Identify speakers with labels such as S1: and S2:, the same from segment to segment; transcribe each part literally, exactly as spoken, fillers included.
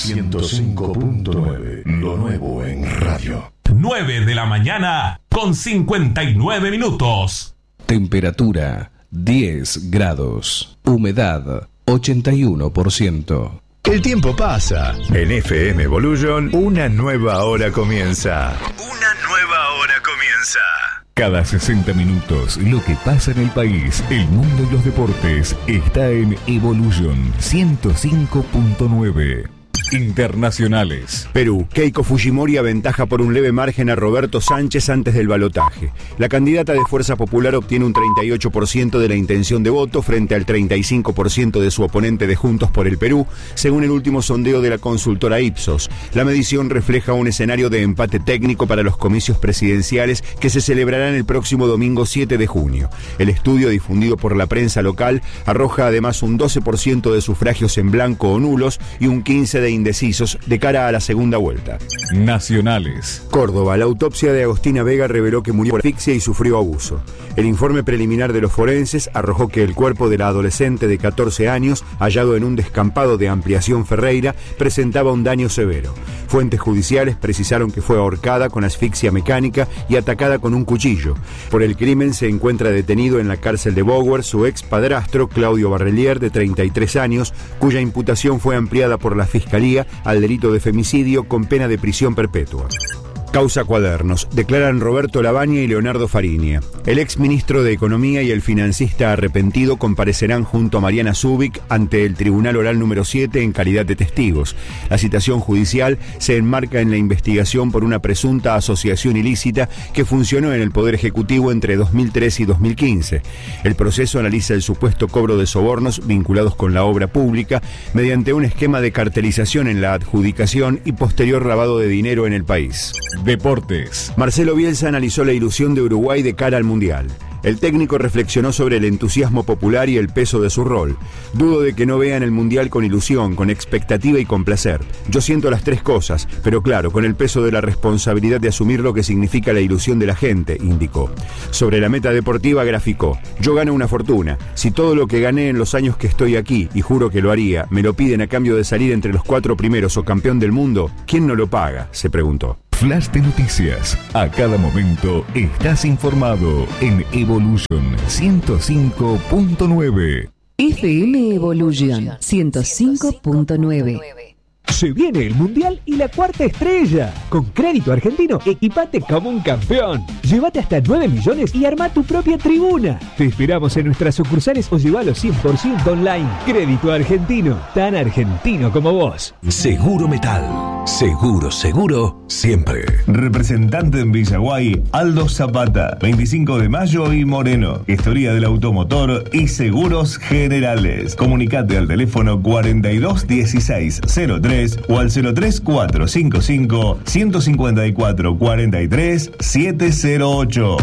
S1: ciento cinco punto nueve, lo nuevo en radio.
S2: nueve de la mañana con cincuenta y nueve minutos.
S3: Temperatura diez grados. Humedad ochenta y uno por ciento.
S4: El tiempo pasa. En F M Evolution, una nueva hora comienza. Una nueva hora comienza.
S5: Cada sesenta minutos, lo que pasa en el país, el mundo y los deportes, está en Evolution ciento cinco punto nueve. Internacionales.
S6: Perú. Keiko Fujimori aventaja por un leve margen a Roberto Sánchez antes del balotaje. La candidata de Fuerza Popular obtiene un treinta y ocho por ciento de la intención de voto frente al treinta y cinco por ciento de su oponente de Juntos por el Perú, según el último sondeo de la consultora Ipsos. La medición refleja un escenario de empate técnico para los comicios presidenciales que se celebrarán el próximo domingo siete de junio. El estudio, difundido por la prensa local, arroja además un doce por ciento de sufragios en blanco o nulos y un quince por ciento de indecisos de cara a la segunda vuelta.
S5: Nacionales.
S6: Córdoba. La autopsia de Agostina Vega reveló que murió por asfixia y sufrió abuso. El informe preliminar de los forenses arrojó que el cuerpo de la adolescente de catorce años, hallado en un descampado de Ampliación Ferreira, presentaba un daño severo. Fuentes judiciales precisaron que fue ahorcada con asfixia mecánica y atacada con un cuchillo. Por el crimen se encuentra detenido en la cárcel de Bower su ex padrastro, Claudio Barrelier, de treinta y tres años, cuya imputación fue ampliada por la Fiscalía al delito de femicidio con pena de prisión perpetua. Causa Cuadernos. Declaran Roberto Labaña y Leonardo Fariña. El ex ministro de Economía y el financista arrepentido comparecerán junto a Mariana Zubik ante el Tribunal Oral número siete en calidad de testigos. La citación judicial se enmarca en la investigación por una presunta asociación ilícita que funcionó en el Poder Ejecutivo entre dos mil tres y dos mil quince. El proceso analiza el supuesto cobro de sobornos vinculados con la obra pública mediante un esquema de cartelización en la adjudicación y posterior lavado de dinero en el país.
S5: Deportes.
S6: Marcelo Bielsa analizó la ilusión de Uruguay de cara al Mundial. El técnico reflexionó sobre el entusiasmo popular y el peso de su rol. Dudo de que no vean el Mundial con ilusión, con expectativa y con placer. Yo siento las tres cosas, pero claro, con el peso de la responsabilidad de asumir lo que significa la ilusión de la gente, indicó. Sobre la meta deportiva graficó: yo gano una fortuna. Si todo lo que gané en los años que estoy aquí, y juro que lo haría, me lo piden a cambio de salir entre los cuatro primeros o campeón del mundo, ¿quién no lo paga?, se preguntó.
S5: Flash de noticias. A cada momento estás informado en Evolution ciento cinco punto nueve.
S7: F M Evolution ciento cinco punto nueve.
S8: Se viene el Mundial y la cuarta estrella. Con Crédito Argentino, equipate como un campeón. Llévate hasta nueve millones y arma tu propia tribuna. Te esperamos en nuestras sucursales o llévalo cien por ciento online. Crédito Argentino, tan argentino como vos.
S1: Seguro Metal. Seguro, seguro, siempre.
S9: Representante en Villaguay, Aldo Zapata, veinticinco de mayo y Moreno. Historia del automotor y seguros generales. Comunicate al teléfono cuarenta y dos dieciséis cero tres o al cero tres cuatro cinco cinco uno cinco cuatro cuatro tres siete cero ocho.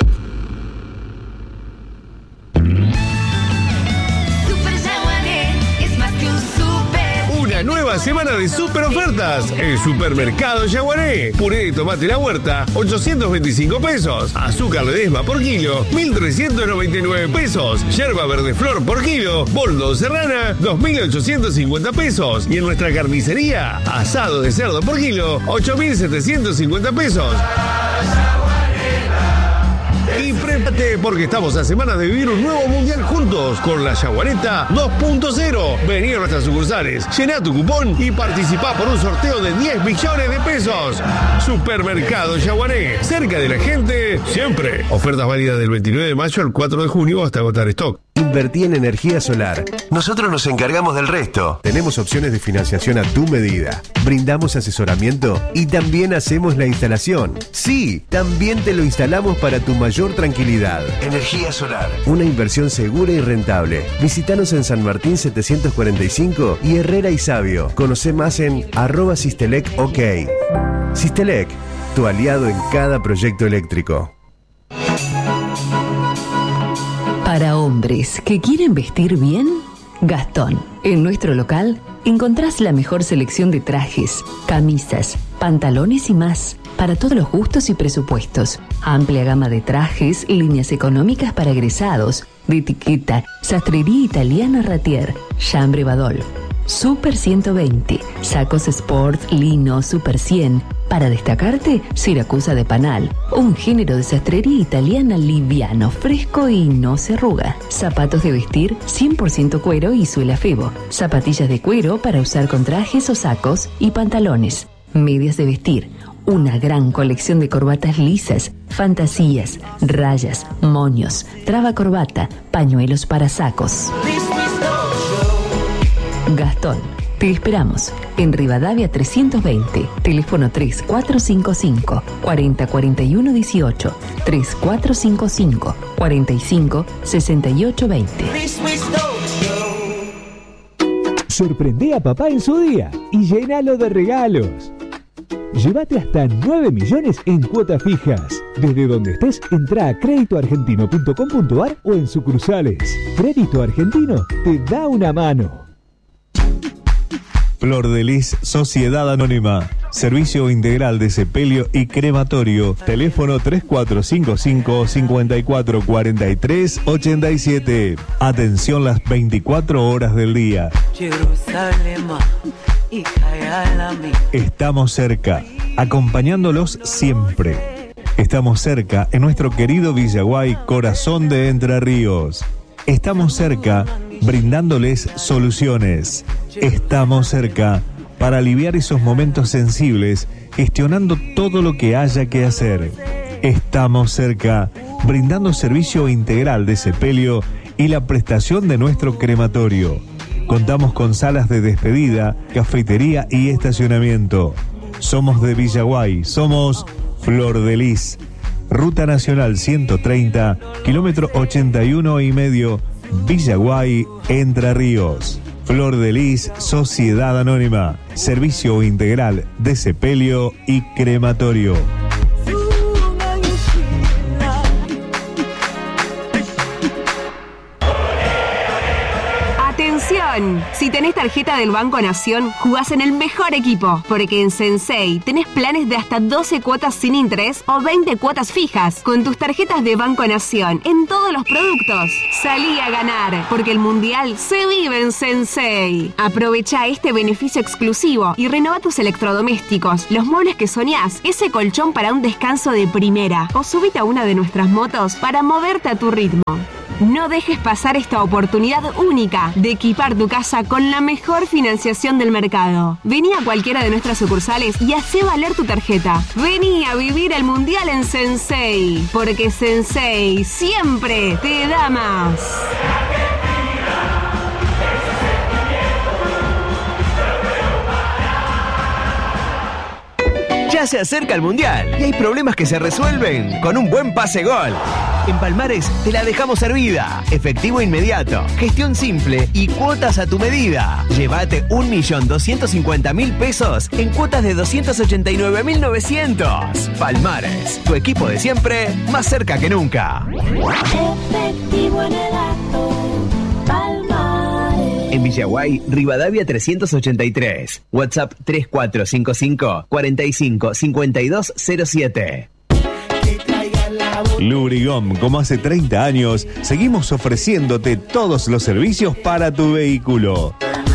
S10: Una nueva semana de super ofertas en Supermercado Yaguaré. Puré de tomate La Huerta, ochocientos veinticinco pesos. Azúcar Ledesma por kilo, mil trescientos noventa y nueve pesos. Yerba verde flor por kilo, boldo serrana, dos mil ochocientos cincuenta pesos. Y en nuestra carnicería, asado de cerdo por kilo, ocho mil setecientos cincuenta pesos. Y prépate porque estamos a semanas de vivir un nuevo mundial juntos con la Yaguareta dos punto cero. Vení a nuestras sucursales, llená tu cupón y participá por un sorteo de diez millones de pesos. Supermercado Yaguaré, cerca de la gente, siempre. Ofertas válidas del veintinueve de mayo al cuatro de junio hasta agotar stock.
S11: Invertí en energía solar. Nosotros nos encargamos del resto. Tenemos opciones de financiación a tu medida. Brindamos asesoramiento y también hacemos la instalación. Sí, también te lo instalamos para tu mayor tranquilidad. Energía solar. Una inversión segura y rentable. Visítanos en San Martín setecientos cuarenta y cinco y Herrera y Sabio. Conoce más en arroba Sistelec OK. Sistelec, tu aliado en cada proyecto eléctrico.
S7: Para hombres que quieren vestir bien, Gastón. En nuestro local encontrás la mejor selección de trajes, camisas, pantalones y más, para todos los gustos y presupuestos. Amplia gama de trajes, líneas económicas para egresados, de etiqueta, sastrería italiana Ratier, Chambre Badol. Super ciento veinte, sacos Sport, Lino, Super cien. Para destacarte, Siracusa de Panal, un género de sastrería italiana liviano, fresco y no se arruga. Zapatos de vestir cien por ciento cuero y suela Febo. Zapatillas de cuero para usar con trajes o sacos y pantalones. Medias de vestir, una gran colección de corbatas lisas, fantasías, rayas, moños, traba corbata, pañuelos para sacos. Gastón, te esperamos en Rivadavia trescientos veinte, teléfono tres cuatro cinco cinco, cuarenta cuarenta y uno dieciocho, tres cuatro cinco cinco, cuarenta y cinco, sesenta y ocho veinte.
S8: Sorprende a papá en su día y llénalo de regalos. Llévate hasta nueve millones en cuotas fijas. Desde donde estés, entra a crédito argentino punto com punto ar o en sucursales. Crédito Argentino te da una mano.
S9: Flor de Lis Sociedad Anónima. Servicio integral de sepelio y crematorio. Teléfono tres cuatro cinco cinco, cinco cuatro cuatro tres, ocho siete. Atención las veinticuatro horas del día. Estamos cerca, acompañándolos siempre. Estamos cerca en nuestro querido Villaguay, corazón de Entre Ríos. Estamos cerca, brindándoles soluciones. Estamos cerca para aliviar esos momentos sensibles, gestionando todo lo que haya que hacer. Estamos cerca, brindando servicio integral de sepelio y la prestación de nuestro crematorio. Contamos con salas de despedida, cafetería y estacionamiento. Somos de Villaguay, somos Flor de Lis. Ruta Nacional ciento treinta, kilómetro ochenta y uno y medio, Villaguay, Entre Ríos. Flor de Lis Sociedad Anónima. Servicio integral de sepelio y crematorio.
S12: ¡Atención! Si tenés tarjeta del Banco Nación, jugás en el mejor equipo, porque en Sensei tenés planes de hasta doce cuotas sin interés o veinte cuotas fijas con tus tarjetas de Banco Nación en todos los productos. Salí a ganar, porque el Mundial se vive en Sensei. Aprovecha este beneficio exclusivo y renova tus electrodomésticos, los muebles que soñás, ese colchón para un descanso de primera, o subite a una de nuestras motos para moverte a tu ritmo. No dejes pasar esta oportunidad única de equipar tu casa con la mejor financiación del mercado. Vení a cualquiera de nuestras sucursales y hacé valer tu tarjeta. Vení a vivir el Mundial en Sensei, porque Sensei siempre te da más.
S13: Ya se acerca el Mundial y hay problemas que se resuelven con un buen pase gol. En Palmares te la dejamos servida. Efectivo inmediato, gestión simple y cuotas a tu medida. Llévate un millón doscientos cincuenta mil pesos en cuotas de doscientos ochenta y nueve mil novecientos. Palmares, tu equipo de siempre, más cerca que nunca.
S14: Efectivo en el acto. Palmares.
S13: En Villaguay, Rivadavia trescientos ochenta y tres. WhatsApp tres cuatro cinco cinco, cuarenta y cinco, cincuenta y dos cero siete.
S9: Lubrigom, como hace treinta años, seguimos ofreciéndote todos los servicios para tu vehículo.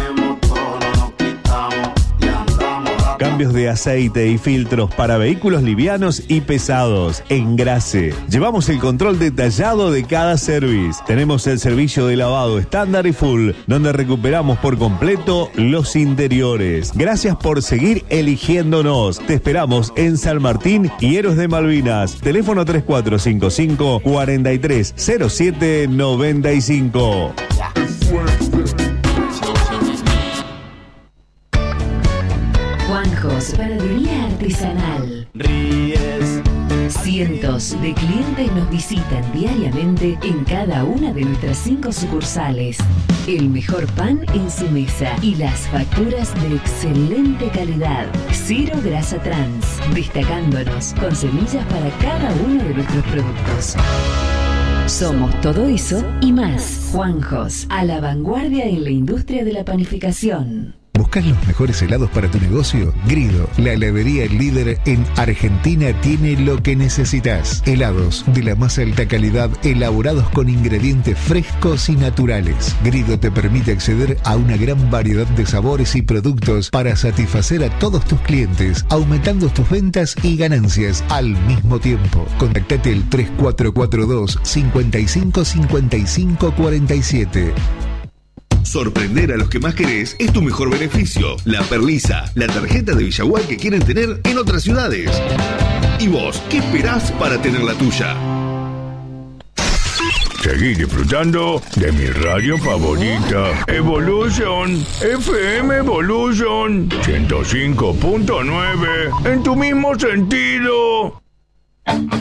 S9: Cambios de aceite y filtros para vehículos livianos y pesados. Engrase. Llevamos el control detallado de cada service. Tenemos el servicio de lavado estándar y full, donde recuperamos por completo los interiores. Gracias por seguir eligiéndonos. Te esperamos en San Martín y Héroes de Malvinas. Teléfono tres cuatro cinco cinco, cuarenta y tres cero siete noventa y cinco.
S7: Juanjos, panadería artesanal. Ríes. Cientos de clientes nos visitan diariamente en cada una de nuestras cinco sucursales. El mejor pan en su mesa y las facturas de excelente calidad. Cero grasa trans, destacándonos con semillas para cada uno de nuestros productos. Somos todo eso y más. Juanjos, a la vanguardia en la industria de la panificación.
S15: ¿Buscas los mejores helados para tu negocio? Grido, la heladería líder en Argentina, tiene lo que necesitas. Helados de la más alta calidad, elaborados con ingredientes frescos y naturales. Grido te permite acceder a una gran variedad de sabores y productos para satisfacer a todos tus clientes, aumentando tus ventas y ganancias al mismo tiempo. Contactate al tres cuatro cuatro dos, cinco cinco, cinco cinco cuatro siete.
S16: Sorprender a los que más querés es tu mejor beneficio. La Perlisa, la tarjeta de Villaguay que quieren tener en otras ciudades. ¿Y vos, qué esperás para tener la tuya?
S10: Seguí disfrutando de mi radio favorita, Evolution, F M Evolution ciento cinco punto nueve, en tu mismo sentido.